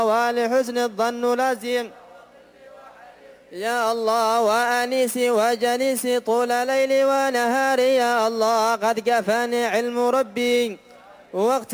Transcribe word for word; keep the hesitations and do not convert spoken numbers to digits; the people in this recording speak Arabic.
ولحسن الظن لازم يا الله، وأنيسي وجنيسي طول ليلي ونهاري يا الله، قد كفاني علم ربي وقت